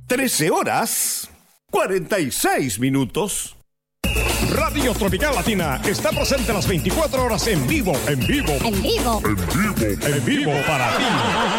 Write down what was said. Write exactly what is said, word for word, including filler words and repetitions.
trece horas, cuarenta y seis minutos. Radio Tropical Latina está presente las veinticuatro horas en vivo, en vivo, En vivo. en vivo, en vivo para ti.